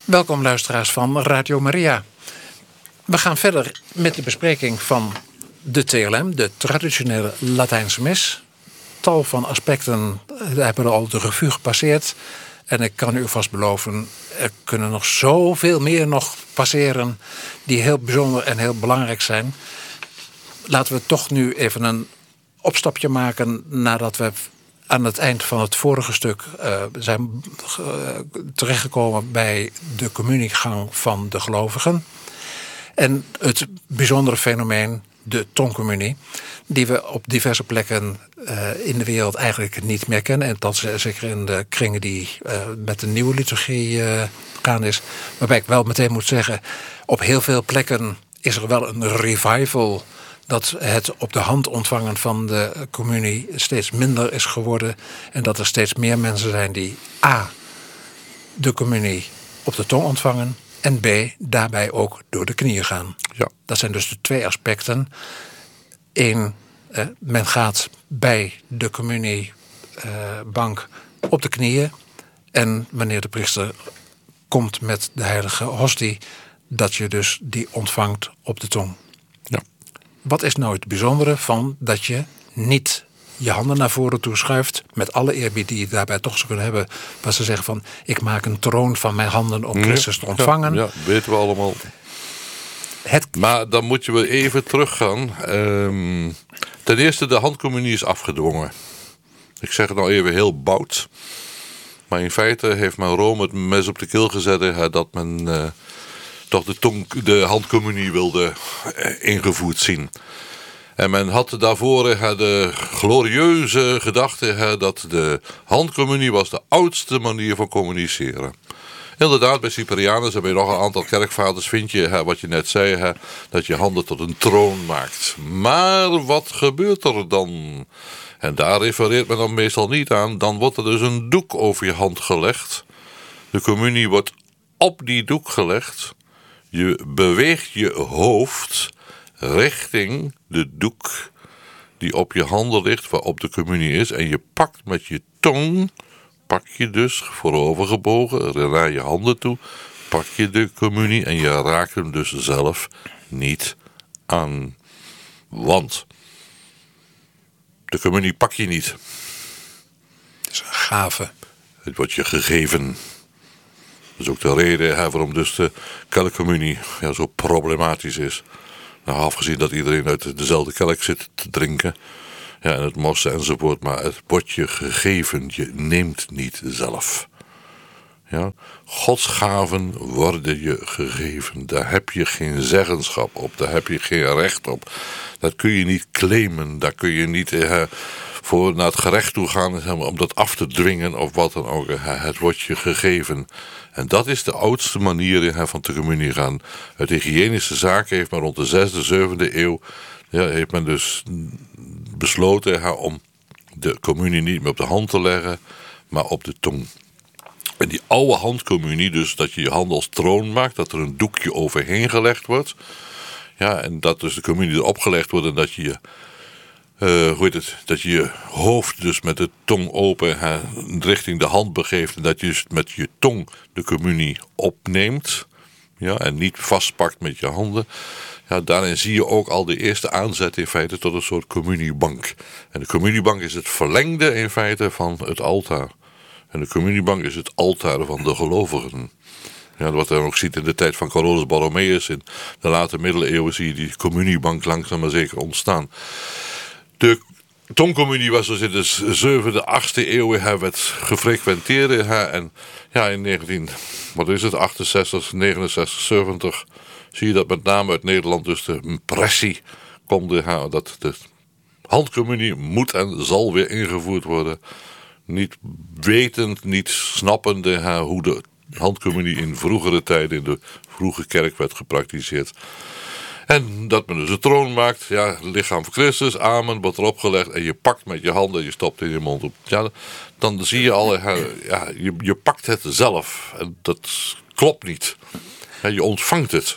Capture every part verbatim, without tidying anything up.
Welkom luisteraars van Radio Maria. We gaan verder met de bespreking van de T L M, de traditionele Latijnse mis. Tal van aspecten hebben er al de revue gepasseerd. En ik kan u vast beloven, er kunnen nog zoveel meer nog passeren die heel bijzonder en heel belangrijk zijn. Laten we toch nu even een opstapje maken nadat we aan het eind van het vorige stuk uh, zijn uh, terechtgekomen bij de communiegang van de gelovigen. En het bijzondere fenomeen, de tongcommunie, die we op diverse plekken uh, in de wereld eigenlijk niet meer kennen. En dat zeker in de kringen die uh, met de nieuwe liturgie uh, gaan is. Waarbij ik wel meteen moet zeggen, op heel veel plekken is er wel een revival dat het op de hand ontvangen van de communie steeds minder is geworden. En dat er steeds meer mensen zijn die a. de communie op de tong ontvangen. En b. daarbij ook door de knieën gaan. Ja. Dat zijn dus de twee aspecten. Eén, eh, men gaat bij de communiebank eh, op de knieën. En wanneer de priester komt met de heilige hostie, dat je dus die ontvangt op de tong. Ja. Wat is nou het bijzondere van dat je niet je handen naar voren toe schuift, met alle eerbied die je daarbij toch zou kunnen hebben, waar ze zeggen van, ik maak een troon van mijn handen om Christus te ontvangen. Ja, ja, weten we allemaal. Het... Maar dan moet je wel even teruggaan. Um, ten eerste, de handcommunie is afgedwongen. Ik zeg het nou even heel bout. Maar in feite heeft men Rome het mes op de keel gezet, hè, dat men uh, toch de, tong, de handcommunie wilde uh, ingevoerd zien. En men had daarvoor uh, de glorieuze gedachte uh, dat de handcommunie was de oudste manier van communiceren. Inderdaad, bij Cyprianus en bij nog een aantal kerkvaders vind je, hè, wat je net zei, hè, dat je handen tot een troon maakt. Maar wat gebeurt er dan? En daar refereert men dan meestal niet aan. Dan wordt er dus een doek over je hand gelegd. De communie wordt op die doek gelegd. Je beweegt je hoofd richting de doek die op je handen ligt, waarop de communie is. En je pakt met je tong, pak je dus voorovergebogen naar je handen toe, pak je de communie en je raakt hem dus zelf niet aan. Want de communie pak je niet. Het is een gave. Het wordt je gegeven. Dat is ook de reden hè, waarom dus de kelkcommunie ja, zo problematisch is. Nou, afgezien dat iedereen uit dezelfde kelk zit te drinken. Ja, en het morsen enzovoort. Maar het wordt je gegeven. Je neemt niet zelf. Ja? Gods gaven worden je gegeven. Daar heb je geen zeggenschap op. Daar heb je geen recht op. Dat kun je niet claimen. Daar kun je niet eh, voor naar het gerecht toe gaan om dat af te dwingen of wat dan ook. Het wordt je gegeven. En dat is de oudste manier hè, van te communie gaan. Uit hygiënische zaken heeft men rond de zesde, zevende eeuw ja, heeft men dus besloten hè, om de communie niet meer op de hand te leggen, maar op de tong. En die oude handcommunie, dus dat je je hand als troon maakt, dat er een doekje overheen gelegd wordt. Ja, en dat dus de communie erop gelegd wordt en dat je je Uh, hoe heet het, dat je je hoofd dus met de tong open hè, richting de hand begeeft en dat je dus met je tong de communie opneemt, ja, en niet vastpakt met je handen. Ja, daarin zie je ook al de eerste aanzet in feite tot een soort communiebank. En de communiebank is het verlengde in feite van het altaar. En de communiebank is het altaar van de gelovigen. Ja, wat je dan ook ziet in de tijd van Carolus Borromeus, in de late middeleeuwen zie je die communiebank langzaam maar zeker ontstaan. De tongcommunie was dus in de zevende, achtste eeuw werd gefrequenteerd. En ja, in negentien, wat is het, achtenzestig, negenenzestig, zeventig zie je dat met name uit Nederland dus de pressie komt. Dat de handcommunie moet en zal weer ingevoerd worden. Niet wetend, niet snappende hoe de handcommunie in vroegere tijden in de vroege kerk werd gepraktiseerd. En dat men dus een troon maakt, ja, lichaam van Christus, amen, wordt erop gelegd en je pakt met je handen en je stopt in je mond op. Ja, dan zie je al, ja, je, je pakt het zelf en dat klopt niet. Ja, je ontvangt het.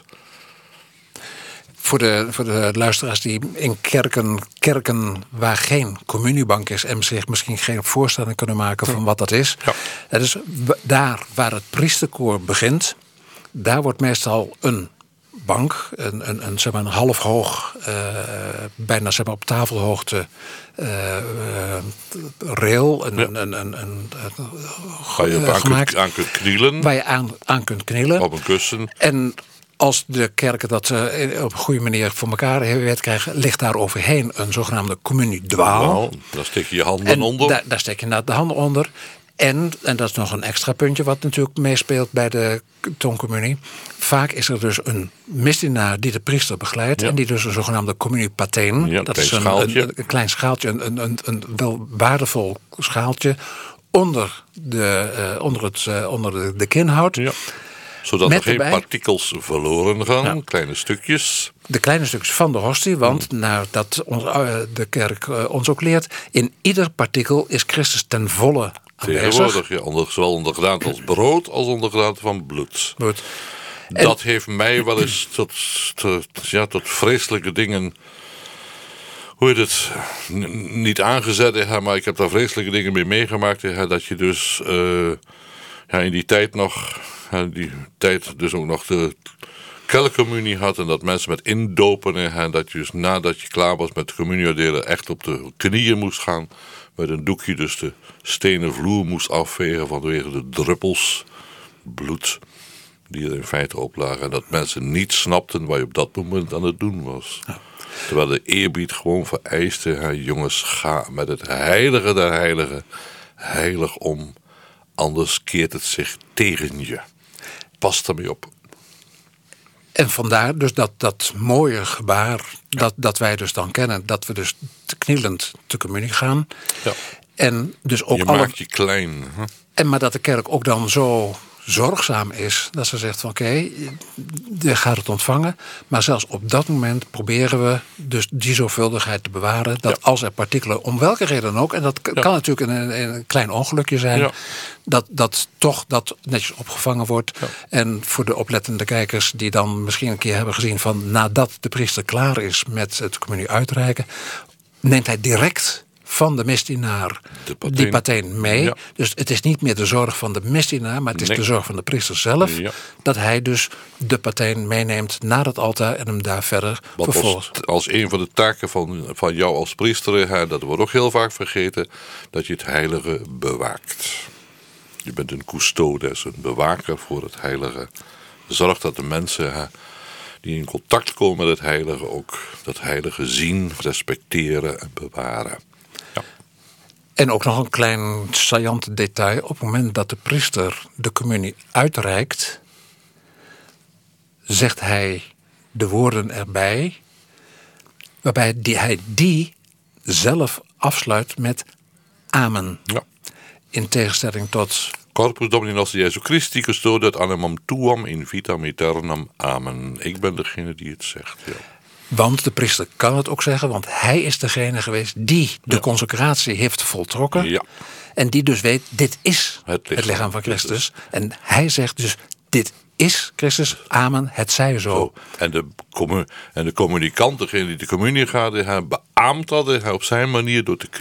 Voor de, voor de luisteraars die in kerken, kerken waar geen communiebank is en zich misschien geen voorstelling kunnen maken van wat dat is. Ja. Dat is daar waar het priesterkoor begint. daar wordt meestal een bank, een, een, een, zeg maar een half hoog, uh, bijna zeg maar op tafelhoogte uh, uh, rail, een, ja. een, een, een, een, waar je op uh, aan, gemaakt, kunt, aan kunt knielen. Waar je aan, aan kunt knielen. Op een kussen. En als de kerken dat uh, op een goede manier voor elkaar weten krijgen, ligt daar overheen een zogenaamde communiedwaal. Nou, daar steek je je handen en onder. Daar, daar steek je inderdaad de handen onder. En, en dat is nog een extra puntje wat natuurlijk meespeelt bij de tongcommunie. Vaak is er dus een misdienaar die de priester begeleidt. Ja. En die dus een zogenaamde communiepateen. Ja, dat klein is een, schaaltje. een, een klein schaaltje, een, een, een, een wel waardevol schaaltje onder, de, uh, onder, het, uh, onder de, de kin houdt. Ja. Zodat Met er geen erbij, partikels verloren gaan, ja. kleine stukjes. De kleine stukjes van de hostie, want mm. nou, dat ons, uh, de kerk uh, ons ook leert, in ieder partikel is Christus ten volle aanwezig. Tegenwoordig, ja, onder, zowel onder gedaante als brood als onder gedaante van bloed. Goed. Dat en, heeft mij wel eens tot, tot, ja, tot vreselijke dingen, hoe je het, n- niet aangezet, hè, maar ik heb daar vreselijke dingen mee meegemaakt. Hè, dat je dus uh, ja, in die tijd nog, ja, die tijd dus ook nog de kelkcommunie had en dat mensen met indopen en dat je dus nadat je klaar was met de communie uitdelen echt op de knieën moest gaan. Met een doekje dus de stenen vloer moest afvegen vanwege de druppels bloed die er in feite op lagen. En dat mensen niet snapten wat je op dat moment aan het doen was. Ja. Terwijl de eerbied gewoon vereiste, hè, jongens, ga met het heilige der heiligen heilig om, anders keert het zich tegen je. Pas ermee op. En vandaar dus dat, dat mooie gebaar dat, dat wij dus dan kennen. Dat we dus te knielend te communie gaan. Ja. En dus ook je alle, maakt je klein. Hè? En maar dat de kerk ook dan zo zorgzaam is. Dat ze zegt van oké, okay, je gaat het ontvangen. Maar zelfs op dat moment proberen we dus die zorgvuldigheid te bewaren. Dat ja. als er partikelen, om welke reden dan ook. En dat ja. kan natuurlijk een, een klein ongelukje zijn. Ja. Dat, dat toch dat netjes opgevangen wordt. Ja. En voor de oplettende kijkers die dan misschien een keer hebben gezien van nadat de priester klaar is met het communie uitreiken, neemt hij direct van de misdienaar die pateen mee. Ja. Dus het is niet meer de zorg van de misdienaar, maar het is nee. de zorg van de priester zelf. Ja. Dat hij dus de pateen meeneemt naar het altaar en hem daar verder Wat vervolgt. Als, als een van de taken van, van jou als priester, hè, dat wordt ook heel vaak vergeten, dat je het heilige bewaakt. Je bent een custodes, een bewaker voor het heilige. Zorg dat de mensen hè, die in contact komen met het heilige ook dat heilige zien, respecteren en bewaren. Ja. En ook nog een klein saillant detail. Op het moment dat de priester de communie uitreikt, zegt hij de woorden erbij, waarbij die, hij die zelf afsluit met amen. Ja. In tegenstelling tot Corpus Domini nostri Jesu Christi custodiat animam tuam in vitam aeternam. Amen. Ik ben degene die het zegt. Ja. Want de priester kan het ook zeggen, want hij is degene geweest die de ja. consecratie heeft voltrokken. Ja. En die dus weet, dit is het lichaam, het lichaam van Christus. Christus. En hij zegt dus, dit is Christus, amen, het zij zo. zo. En, de commu- en de communicant, degene die de communie gaat, hij beaamt dat hij op zijn manier door te